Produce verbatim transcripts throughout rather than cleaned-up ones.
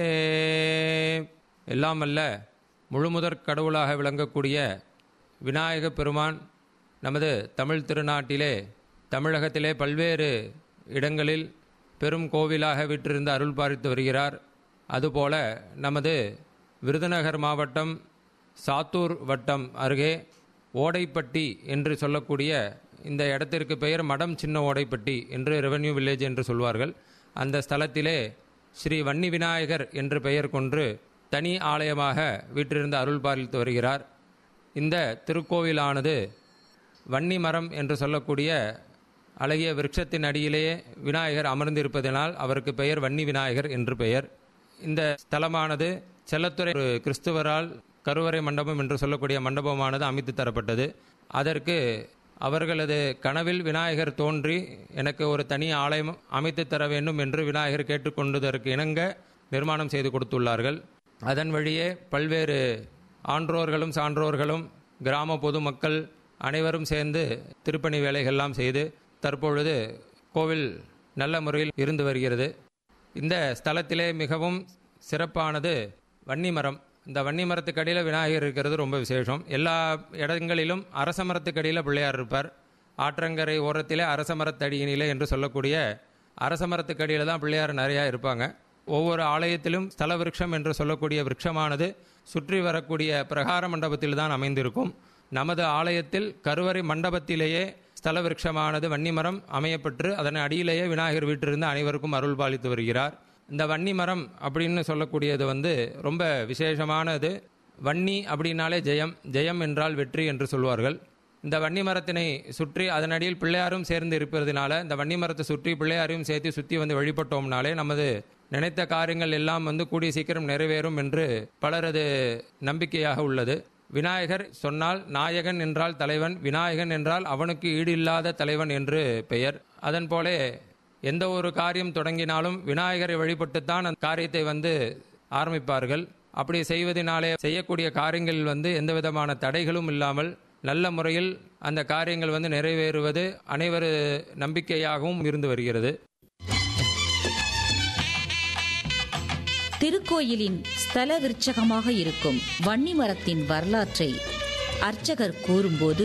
எல்லாம் அல்ல முழுமுதற் கடவுளாக விளங்கக்கூடிய விநாயக பெருமான் நமது தமிழ் திருநாட்டிலே தமிழகத்திலே பல்வேறு இடங்களில் பெரும் கோவிலாக வீற்றிருந்து அருள் பாலித்து வருகிறார். அதுபோல நமது விருதுநகர் மாவட்டம் சாத்தூர் வட்டம் அருகே ஓடைப்பட்டி என்று சொல்லக்கூடிய இந்த இடத்திற்கு பெயர் மடம் சின்ன ஓடைப்பட்டி என்று ரெவென்யூ வில்லேஜ் என்று சொல்வார்கள். அந்த ஸ்தலத்திலே ஸ்ரீ வன்னி விநாயகர் என்று பெயர் கொண்டு தனி ஆலயமாக வீற்றிருந்து அருள் பாலித்து வருகிறார். இந்த திருக்கோவிலானது வன்னி மரம் என்று சொல்லக்கூடிய அழகிய விருட்சத்தின் அடியிலேயே விநாயகர் அமர்ந்திருப்பதனால் அவருக்கு பெயர் வன்னி விநாயகர் என்று பெயர். இந்த ஸ்தலமானது செல்லத்துறை கிறிஸ்துவரால் கருவறை மண்டபம் என்று சொல்லக்கூடிய மண்டபமானது அமைத்து தரப்பட்டது. அதற்கு அவர்களது கனவில் விநாயகர் தோன்றி எனக்கு ஒரு தனி ஆலயம் அமைத்து தர வேண்டும் என்று விநாயகர் கேட்டுக்கொண்டதற்கு இணங்க நிர்மாணம் செய்து கொடுத்துள்ளார்கள். அதன் வழியே பல்வேறு ஆன்றோர்களும் சான்றோர்களும் கிராம பொதுமக்கள் அனைவரும் சேர்ந்து திருப்பணி வேலைகள்லாம் செய்து தற்பொழுது கோவில் நல்ல முறையில் இருந்து வருகிறது. இந்த ஸ்தலத்திலே மிகவும் சிறப்பானது வன்னி மரம். இந்த வன்னி மரத்துக்கடியில் விநாயகர் இருக்கிறது ரொம்ப விசேஷம். எல்லா இடங்களிலும் அரச மரத்துக்கடியில் பிள்ளையார் இருப்பார். ஆற்றங்கரை ஓரத்திலே அரச மரத்தடியினிலே என்று சொல்லக்கூடிய அரச மரத்துக்கடியில் தான் பிள்ளையார் நிறையா இருப்பாங்க. ஒவ்வொரு ஆலயத்திலும் ஸ்தல விருட்சம் என்று சொல்லக்கூடிய விருட்சமானது சுற்றி வரக்கூடிய பிரகார மண்டபத்தில் தான் அமைந்திருக்கும். நமது ஆலயத்தில் கருவறை மண்டபத்திலேயே ஸ்தல விருட்சமானது வன்னிமரம் அமையப்பட்டு அதன் அடியிலேயே விநாயகர் வீட்டிலிருந்து அனைவருக்கும் அருள் பாலித்து வருகிறார். இந்த வன்னி மரம் அப்படின்னு சொல்லக்கூடியது வந்து ரொம்ப விசேஷமானது. வன்னி அப்படின்னாலே ஜெயம், ஜெயம் என்றால் வெற்றி என்று சொல்வார்கள். இந்த வன்னி மரத்தினை சுற்றி அதன் அடியில் பிள்ளையாரும் சேர்ந்து இருப்பதனால இந்த வன்னி மரத்தை சுற்றி பிள்ளையாரையும் சேர்த்து சுற்றி வந்து வழிபட்டோம்னாலே நமது நினைத்த காரியங்கள் எல்லாம் வந்து கூடிய சீக்கிரம் நிறைவேறும் என்று பலரது நம்பிக்கையாக உள்ளது. விநாயகர் சொன்னால் நாயகன் என்றால் தலைவன், விநாயகன் என்றால் அவனுக்கு ஈடு இல்லாத தலைவன் என்று பெயர். அதன் போலே எந்த ஒரு காரியம் தொடங்கினாலும் விநாயகரை வழிபட்டுத்தான் அந்த காரியத்தை வந்து ஆரம்பிப்பார்கள். அப்படி செய்வதனாலே செய்யக்கூடிய காரியங்கள் வந்து எந்த விதமான தடைகளும் இல்லாமல் நல்ல முறையில் அந்த காரியங்கள் வந்து நிறைவேறுவது அனைவரு நம்பிக்கையாகவும் இருந்து வருகிறது. திருக்கோயிலின் ஸ்தல விருட்சகமாக இருக்கும் வன்னி மரத்தின் வரலாற்றை அர்ச்சகர் கூறும்போது,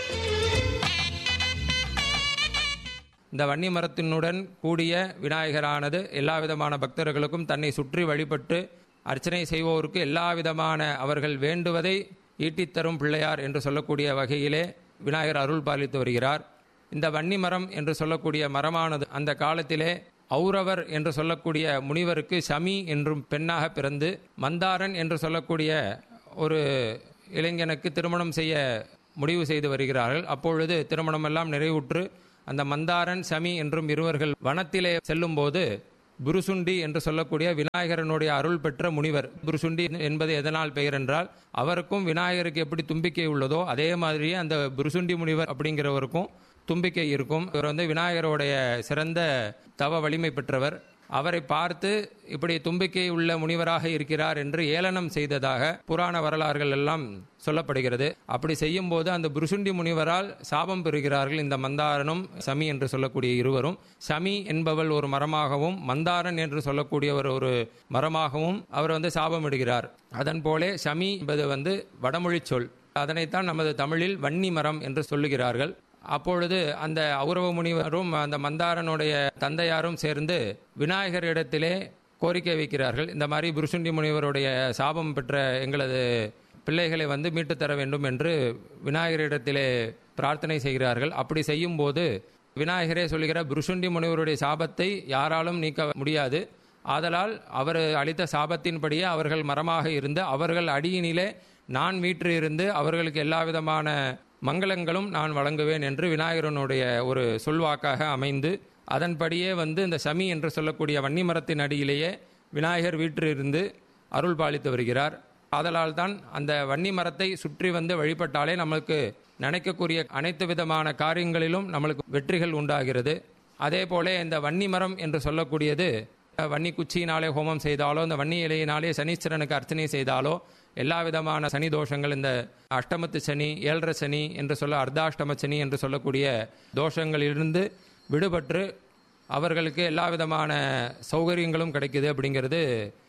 இந்த வன்னி மரத்தினுடன் கூடிய விநாயகரானது எல்லா விதமான பக்தர்களுக்கும் தன்னை சுற்றி வழிபட்டு அர்ச்சனை செய்வோருக்கு எல்லா விதமான அவர்கள் வேண்டுவதை ஈட்டித்தரும் பிள்ளையார் என்று சொல்லக்கூடிய வகையிலே விநாயகர் அருள் பாலித்து வருகிறார். இந்த வன்னி மரம் என்று சொல்லக்கூடிய மரமானது அந்த காலத்திலே ஔரவர் என்று சொல்லக்கூடிய முனிவருக்கு சமி என்றும் பெண்ணாக பிறந்து மந்தாரன் என்று சொல்லக்கூடிய ஒரு இளைஞனுக்கு திருமணம் செய்ய முடிவு செய்து வருகிறார்கள். அப்பொழுது திருமணமெல்லாம் நிறைவுற்று அந்த மந்தாரன் சமி என்றும் இருவர்கள் வனத்திலே செல்லும்போது புருசுண்டி என்று சொல்லக்கூடிய விநாயகரனுடைய அருள் பெற்ற முனிவர், புருசுண்டி என்பது எதனால் பெயர் என்றால் அவருக்கும் விநாயகருக்கு எப்படி தும்பிக்கை உள்ளதோ அதே மாதிரியே அந்த புருசுண்டி முனிவர் அப்படிங்கிறவருக்கும் தும்பிக்கை இருக்கும். இவர் வந்து விநாயகருடைய சிறந்த தவ வலிமை பெற்றவர். அவரை பார்த்து இப்படி தும்பிக்கை உள்ள முனிவராக இருக்கிறார் என்று ஏளனம் செய்ததாக புராண வரலாறுகள் எல்லாம் சொல்லப்படுகிறது. அப்படி செய்யும் போது அந்த புருசுண்டி முனிவரால் சாபம் பெறுகிறார்கள் இந்த மந்தாரனும் சமி என்று சொல்லக்கூடிய இருவரும். சமி என்பவள் ஒரு மரமாகவும் மந்தாரன் என்று சொல்லக்கூடியவர் ஒரு மரமாகவும் அவர் வந்து சாபம் இடுகிறார். அதன் போலே சமி என்பது வந்து வடமொழி சொல். அதனைத்தான் நமது தமிழில் வன்னி மரம் என்று சொல்லுகிறார்கள். அப்பொழுது அந்த ஔரவ முனிவரும் அந்த மந்தாரனுடைய தந்தையாரும் சேர்ந்து விநாயகர் இடத்திலே கோரிக்கை வைக்கிறார்கள். இந்த மாதிரி புருசுண்டி முனிவருடைய சாபம் பெற்ற எங்களது பிள்ளைகளை வந்து மீட்டு தர வேண்டும் என்று விநாயகரிடத்திலே பிரார்த்தனை செய்கிறார்கள். அப்படி செய்யும் போது விநாயகரே சொல்லுகிற புருசுண்டி முனிவருடைய சாபத்தை யாராலும் நீக்க முடியாது. ஆதலால் அவர் அளித்த சாபத்தின்படியே அவர்கள் மரமாக இருந்து அவர்கள் அடியினிலே நான் வீற்று இருந்து அவர்களுக்கு எல்லா விதமான மங்களங்களும் நான் வழங்குவேன் என்று விநாயகரனுடைய ஒரு சொல்வாக்காக அமைந்து அதன்படியே வந்து இந்த சமி என்று சொல்லக்கூடிய வன்னி மரத்தின் அடியிலேயே விநாயகர் வீற்று இருந்து அருள் பாலித்து வருகிறார். ஆதலால் தான் அந்த வன்னி மரத்தை சுற்றி வந்து வழிபட்டாலே நம்மளுக்கு நினைக்கக்கூடிய அனைத்து விதமான காரியங்களிலும் நம்மளுக்கு வெற்றிகள் உண்டாகிறது. அதே போல இந்த வன்னி மரம் என்று சொல்லக்கூடியது வன்னி குச்சியினாலே ஹோமம் செய்தாலோ இந்த வன்னி இலையினாலே சனீஸ்வரனுக்கு அர்ச்சனை செய்தாலோ எல்லா விதமான சனி தோஷங்கள், இந்த அஷ்டமத்து சனி, ஏழரை சனி என்று சொல்ல அர்த்தாஷ்டம சனி என்று சொல்லக்கூடிய தோஷங்களிலிருந்து விடுபட்டு அவர்களுக்கு எல்லா விதமான சௌகரியங்களும் கிடைக்குது அப்படிங்கிறது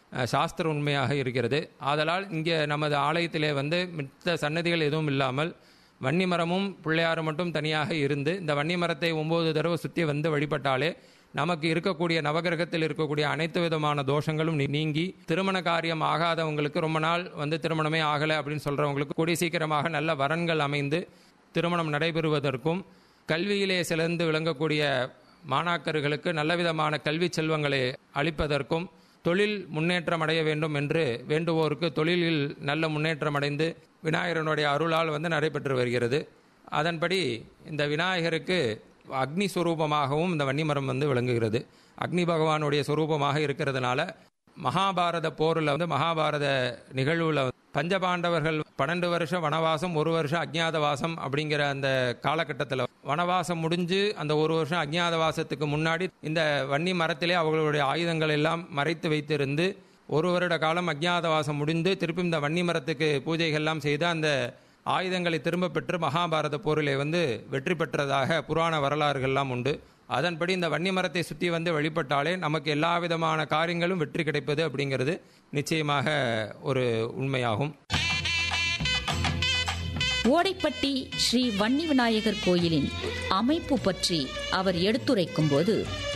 சாஸ்திர உண்மையாக இருக்கிறது. ஆதலால் இங்கே நமது ஆலயத்திலே வந்து மித்த சன்னதிகள் எதுவும் இல்லாமல் வன்னிமரமும் பிள்ளையாரும் மட்டும் தனியாக இருந்து இந்த வன்னிமரத்தை ஒம்பது தடவை சுற்றி வந்து வழிபட்டாலே நமக்கு இருக்கக்கூடிய நவகிரகத்தில் இருக்கக்கூடிய அனைத்து விதமான தோஷங்களும் நீங்கி திருமண காரியம் ஆகாதவங்களுக்கு ரொம்ப நாள் வந்து திருமணமே ஆகலை அப்படின்னு சொல்கிறவங்களுக்கு கூடிய சீக்கிரமாக நல்ல வரன்கள் அமைந்து திருமணம் நடைபெறுவதற்கும் கல்வியிலே சிறந்து விளங்கக்கூடிய மாணாக்கர்களுக்கு நல்ல விதமான கல்வி செல்வங்களை அளிப்பதற்கும் தொழில் முன்னேற்றம் அடைய வேண்டும் என்று வேண்டுவோருக்கு தொழிலில் நல்ல முன்னேற்றம் அடைந்து விநாயகரனுடைய அருளால் வந்து நடைபெற்று வருகிறது. அதன்படி இந்த விநாயகருக்கு அக்னி சுரூபமாகவும் இந்த வன்னிமரம் வந்து விளங்குகிறது. அக்னி பகவானுடைய சுரூபமாக இருக்கிறதுனால மகாபாரத போரில் வந்து மகாபாரத நிகழ்வில் பஞ்சபாண்டவர்கள் பன்னெண்டு வருஷம் வனவாசம் ஒரு வருஷம் அஜ்ஞாதவாசம் அப்படிங்கிற அந்த காலகட்டத்தில் வனவாசம் முடிஞ்சு அந்த ஒரு வருஷம் அஜ்ஞாதவாசத்துக்கு முன்னாடி இந்த வன்னி மரத்திலே அவர்களுடைய ஆயுதங்கள் எல்லாம் மறைத்து வைத்திருந்து ஒரு வருட காலம் அஜ்ஞாதவாசம் முடிந்து திருப்பி இந்த வன்னி மரத்துக்கு பூஜைகள்லாம் செய்து அந்த ஆயுதங்களை திரும்ப பெற்று மகாபாரத போரிலே வந்து வெற்றி பெற்றதாக புராண வரலாறுகள்லாம் உண்டு. அதன்படி இந்த வன்னி மரத்தை சுற்றி வந்து வழிபட்டாலே நமக்கு எல்லா விதமான காரியங்களும் வெற்றி கிடைப்பது அப்படிங்கிறது நிச்சயமாக ஒரு உண்மையாகும். ஓடைப்பட்டி ஸ்ரீ வன்னி விநாயகர் கோயிலின் அமைப்பு பற்றி அவர் எடுத்துரைக்கும் போது,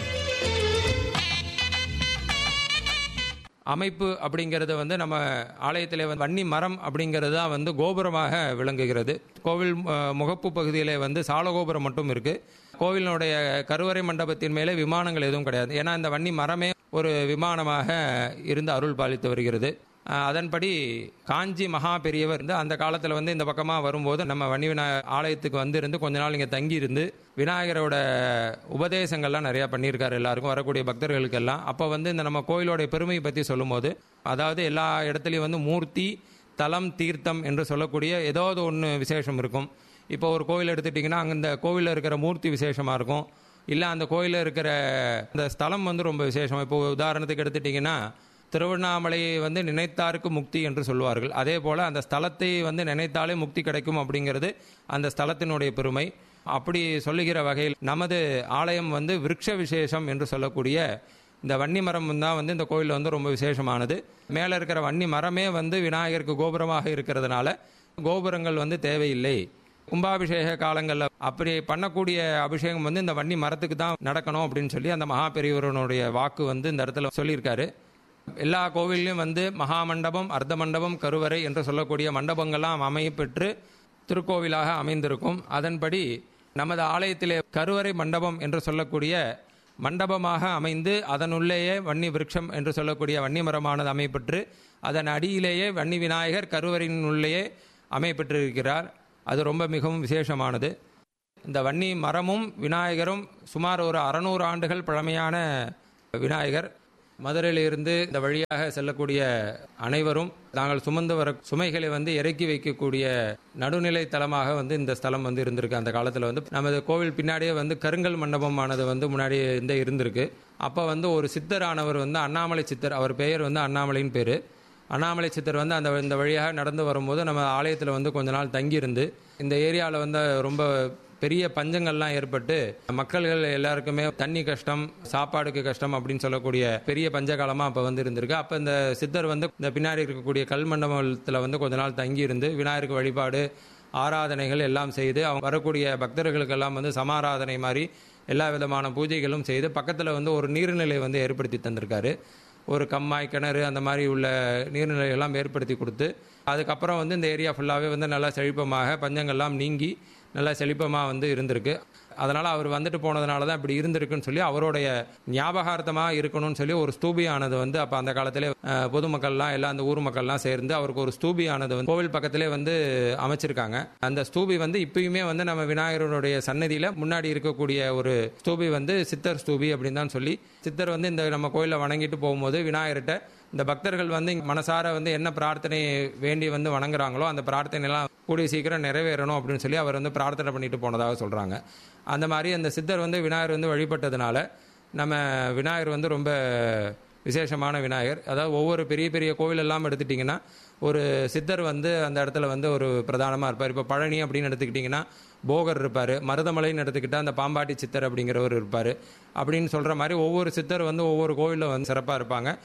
அமைப்பு அப்படிங்கிறது வந்து நம்ம ஆலயத்தில் வந்து வன்னி மரம் அப்படிங்கிறது தான் வந்து கோபுரமாக விளங்குகிறது. கோவில் முகப்பு பகுதியில் வந்து சாலகோபுரம் மட்டும் இருக்குது. கோவிலினுடைய கருவறை மண்டபத்தின் மேலே விமானங்கள் எதுவும் கிடையாது. ஏன்னா இந்த வன்னி மரமே ஒரு விமானமாக இருந்து அருள் பாலித்து வருகிறது. அதன்படி காஞ்சி மகா பெரியவர் வந்து அந்த காலத்தில் வந்து இந்த பக்கமாக வரும்போது நம்ம வன்னி விநாயகர் ஆலயத்துக்கு வந்து இருந்து கொஞ்ச நாள் இங்கே தங்கி இருந்து விநாயகரோட உபதேசங்கள்லாம் நிறையா பண்ணியிருக்காரு எல்லாருக்கும், வரக்கூடிய பக்தர்களுக்கெல்லாம். அப்போ வந்து இந்த நம்ம கோயிலோடைய பெருமையை பற்றி சொல்லும்போது, அதாவது எல்லா இடத்துலையும் வந்து மூர்த்தி தலம் தீர்த்தம் என்று சொல்லக்கூடிய ஏதாவது ஒன்று விசேஷம் இருக்கும். இப்போ ஒரு கோயில் எடுத்துட்டிங்கன்னா அங்கே இந்த கோவிலில் இருக்கிற மூர்த்தி விசேஷமாக இருக்கும், இல்லை அந்த கோயிலில் இருக்கிற அந்த ஸ்தலம் வந்து ரொம்ப விசேஷம். இப்போ உதாரணத்துக்கு எடுத்துட்டிங்கன்னா திருவண்ணாமலையை வந்து நினைத்தாருக்கு முக்தி என்று சொல்லுவார்கள். அதே போல் அந்த ஸ்தலத்தை வந்து நினைத்தாலே முக்தி கிடைக்கும் அப்படிங்கிறது அந்த ஸ்தலத்தினுடைய பெருமை. அப்படி சொல்லுகிற வகையில் நமது ஆலயம் வந்து விருட்ச விசேஷம் என்று சொல்லக்கூடிய இந்த வன்னி மரம் தான் வந்து இந்த கோயிலில் வந்து ரொம்ப விசேஷமானது. மேலே இருக்கிற வன்னி மரமே வந்து விநாயகருக்கு கோபுரமாக இருக்கிறதுனால கோபுரங்கள் வந்து தேவையில்லை. கும்பாபிஷேக காலங்களில் அப்படி பண்ணக்கூடிய அபிஷேகம் வந்து இந்த வன்னி மரத்துக்கு தான் நடக்கணும் அப்படின்னு சொல்லி அந்த மகா பெரியவரனுடைய வாக்கு வந்து இந்த இடத்துல சொல்லியிருக்காரு. எல்லா கோவிலையும் வந்து மகா மண்டபம், அர்த்த மண்டபம், கருவறை என்று சொல்லக்கூடிய மண்டபங்கள்லாம் அமையப்பெற்று திருக்கோவிலாக அமைந்திருக்கும். அதன்படி நமது ஆலயத்திலே கருவறை மண்டபம் என்று சொல்லக்கூடிய மண்டபமாக அமைந்து அதனுள்ளேயே வன்னி விருட்சம் என்று சொல்லக்கூடிய வன்னி மரமானது அமைப்பெற்று அதன் அடியிலேயே வன்னி விநாயகர் கருவறையின் உள்ளேயே அமைப்பெற்றிருக்கிறார். அது ரொம்ப மிகவும் விசேஷமானது. இந்த வன்னி மரமும் விநாயகரும் சுமார் ஒரு அறுநூறு ஆண்டுகள் பழமையான விநாயகர். மதுரையிலிருந்து இந்த வழியாக செல்லக்கூடிய அனைவரும் நாங்கள் சுமந்து வர சுமைகளை வந்து இறக்கி வைக்கக்கூடிய நடுநிலை தலமாக வந்து இந்த ஸ்தலம் வந்து இருந்திருக்கு. அந்த காலத்தில் வந்து நமது கோவில் பின்னாடியே வந்து கருங்கல் மண்டபமானது வந்து முன்னாடியே இருந்தே இருந்திருக்கு. அப்போ வந்து ஒரு சித்தரானவர் வந்து அண்ணாமலை சித்தர், அவர் பெயர் வந்து அண்ணாமலையின் பேர். அண்ணாமலை சித்தர் வந்து அந்த இந்த வழியாக நடந்து வரும்போது நம்ம ஆலயத்தில் வந்து கொஞ்ச நாள் தங்கியிருந்து இந்த ஏரியாவில் வந்து ரொம்ப பெரிய பஞ்சங்கள்லாம் ஏற்பட்டு மக்கள்கள் எல்லாருக்குமே தண்ணி கஷ்டம், சாப்பாடுக்கு கஷ்டம் அப்படின்னு சொல்லக்கூடிய பெரிய பஞ்சகாலமாக அப்போ வந்து இருந்திருக்கு. அப்போ இந்த சித்தர் வந்து இந்த பின்னாடி இருக்கக்கூடிய கல் மண்டபத்தில் வந்து கொஞ்ச நாள் தங்கி இருந்து விநாயகருக்கு வழிபாடு ஆராதனைகள் எல்லாம் செய்து அவங்க வரக்கூடிய பக்தர்களுக்கெல்லாம் வந்து சமாராதனை மாதிரி எல்லா விதமான பூஜைகளும் செய்து பக்கத்தில் வந்து ஒரு நீர்நிலை வந்து ஏற்படுத்தி தந்திருக்காரு. ஒரு கம்மாய், கிணறு அந்த மாதிரி உள்ள நீர்நிலையெல்லாம் ஏற்படுத்தி கொடுத்து அதுக்கப்புறம் வந்து இந்த ஏரியா ஃபுல்லாகவே வந்து நல்லா செழிப்பமாக பஞ்சங்கள்லாம் நீங்கி நல்லா செழிப்பமாக வந்து இருந்திருக்கு. அதனால் அவர் வந்துட்டு போனதுனால தான் இப்படி இருந்திருக்குன்னு சொல்லி அவருடைய ஞாபகார்த்தமாக இருக்கணும்னு சொல்லி ஒரு ஸ்தூபியானது வந்து அப்போ அந்த காலத்திலே பொதுமக்கள்லாம் எல்லாம் அந்த ஊர் மக்கள்லாம் சேர்ந்து அவருக்கு ஒரு ஸ்தூபியானது வந்து கோவில் பக்கத்திலே வந்து அமைச்சிருக்காங்க. அந்த ஸ்தூபி வந்து இப்பயுமே வந்து நம்ம விநாயகருடைய சன்னதியில் முன்னாடி இருக்கக்கூடிய ஒரு ஸ்தூபி வந்து சித்தர் ஸ்தூபி அப்படின்னு தான் சொல்லி சித்தர் வந்து இந்த நம்ம கோயிலில் வணங்கிட்டு போகும்போது விநாயகர்கிட்ட இந்த பக்தர்கள் வந்து மனசார வந்து என்ன பிரார்த்தனை வேண்டி வந்து வணங்குறாங்களோ அந்த பிரார்த்தனைலாம் கூடிய சீக்கிரம் நிறைவேறணும் அப்படின்னு சொல்லி அவர் வந்து பிரார்த்தனை பண்ணிட்டு போனதாக சொல்கிறாங்க. அந்த மாதிரி அந்த சித்தர் வந்து விநாயகர் வந்து வழிபட்டதுனால நம்ம விநாயகர் வந்து ரொம்ப விசேஷமான விநாயகர். அதாவது ஒவ்வொரு பெரிய பெரிய கோவிலெல்லாம் எடுத்துட்டிங்கன்னா ஒரு சித்தர் வந்து அந்த இடத்துல வந்து ஒரு பிரதானமாக இருப்பார். இப்போ பழனி அப்படின்னு எடுத்துக்கிட்டிங்கன்னா போகர் இருப்பார், மருதமலைன்னு எடுத்துக்கிட்டால் அந்த பாம்பாட்டி சித்தர் அப்படிங்கிறவர் இருப்பார். அப்படின்னு சொல்கிற மாதிரி ஒவ்வொரு சித்தர் வந்து ஒவ்வொரு கோவிலில் வந்து சிறப்பாக இருப்பாங்க.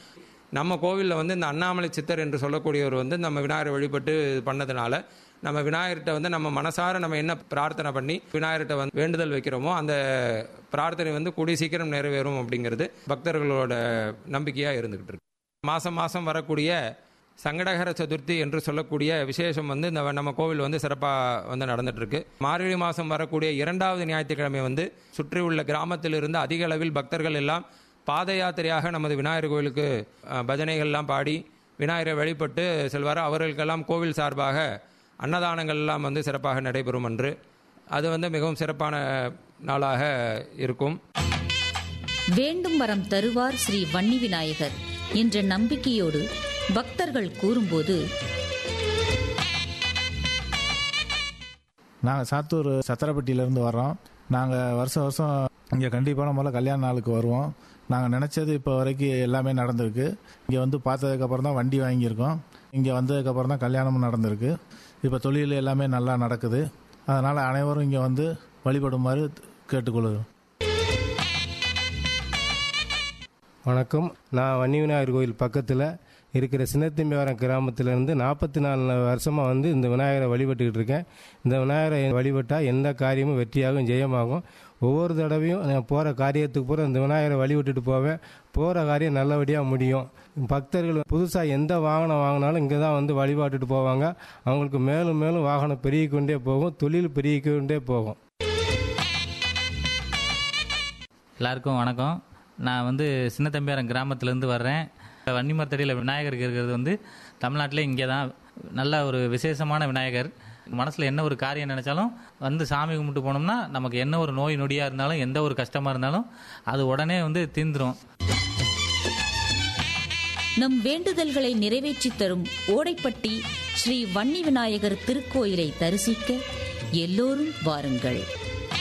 நம்ம கோவிலில் வந்து இந்த அண்ணாமலை சித்தர் என்று சொல்லக்கூடியவர் வந்து நம்ம விநாயகரை வழிபட்டு பண்ணதுனால நம்ம விநாயகர்கிட்ட வந்து நம்ம மனசார நம்ம என்ன பிரார்த்தனை பண்ணி விநாயகர்கிட்ட வந்து வேண்டுதல் வைக்கிறோமோ அந்த பிரார்த்தனை வந்து கூடிய சீக்கிரம் நிறைவேறும் அப்படிங்கிறது பக்தர்களோட நம்பிக்கையாக இருந்துகிட்டு இருக்கு. மாதம் மாதம் வரக்கூடிய சங்கடகர சதுர்த்தி என்று சொல்லக்கூடிய விசேஷம் வந்து இந்த நம்ம கோவில் வந்து சிறப்பாக வந்து நடந்துட்டு இருக்கு. மார்கழி மாதம் வரக்கூடிய இரண்டாவது ஞாயிற்றுக்கிழமை வந்து சுற்றி உள்ள கிராமத்திலிருந்து அதிக அளவில் பக்தர்கள் எல்லாம் பாத யாத்திரையாக நமது விநாயகர் கோவிலுக்கு பஜனைகள்லாம் பாடி விநாயகரை வழிபட்டு செல்வார். அவர்களுக்கெல்லாம் கோவில் சார்பாக அன்னதானங்கள் எல்லாம் வந்து சிறப்பாக நடைபெறும் என்று அது வந்து மிகவும் சிறப்பான நாளாக இருக்கும். வேண்டும் வரம் தருவார் ஸ்ரீ வன்னி விநாயகர் என்ற நம்பிக்கையோடு பக்தர்கள் கூறும்போது, நாங்கள் சாத்தூர் சத்திரப்பட்டியிலேருந்து வர்றோம். நாங்கள் வருஷம் வருஷம் இங்கே கண்டிப்பான முதல்ல கல்யாண நாளுக்கு வருவோம். நாங்கள் நினச்சது இப்போ வரைக்கும் எல்லாமே நடந்திருக்கு. இங்கே வந்து பார்த்ததுக்கப்புறம் தான் வண்டி வாங்கியிருக்கோம். இங்கே வந்ததுக்கப்புறம் தான் கல்யாணமும் நடந்திருக்கு. இப்போ தொழில் எல்லாமே நல்லா நடக்குது. அதனால் அனைவரும் இங்கே வந்து வழிபடுமாறு கேட்டுக்கொள்கிறோம். வணக்கம். நான் வன்னி விநாயகர் கோயில் பக்கத்தில் இருக்கிற சின்னத்தம்பிவாரம் கிராமத்திலேருந்து நாற்பத்தி நாலு வருஷமாக வந்து இந்த விநாயகரை வழிபட்டுக்கிட்டு இருக்கேன். இந்த விநாயகரை வழிபட்டால் எந்த காரியமும் வெற்றியாகும், ஜெயமாகும். ஒவ்வொரு தடவையும் நான் போகிற காரியத்துக்கு பூரா இந்த விநாயகரை வழிபட்டுட்டு போவேன். போகிற காரியம் நல்லபடியாக முடியும். பக்தர்கள் புதுசாக எந்த வாகனம் வாங்கினாலும் இங்கே தான் வந்து வழிபாட்டுட்டு போவாங்க. அவங்களுக்கு மேலும் மேலும் வாகனம் பெருகிக்கொண்டே போகும், தொழில் பெருகிக்கொண்டே போகும். எல்லாருக்கும் வணக்கம். நான் வந்து சின்னத்தம்பியாரம் கிராமத்துலேருந்து வர்றேன். வன்னிமரத்தடியில் விநாயகருக்கு இருக்கிறது வந்து தமிழ்நாட்டிலே இங்கே தான் நல்ல ஒரு விசேஷமான விநாயகர். மனசில் என்ன ஒரு காரியம் நினச்சாலும் வந்து சாமி கும்பிட்டு போனோம்னா நமக்கு என்ன ஒரு நோய் நொடியாக இருந்தாலும் எந்த ஒரு கஷ்டமாக இருந்தாலும் அது உடனே வந்து தீர்ந்துரும். நம் வேண்டுதல்களை நிறைவேற்றி தரும் ஓடைப்பட்டி ஸ்ரீ வன்னி விநாயகர் திருக்கோயிலை தரிசிக்க எல்லோரும் வாருங்கள்.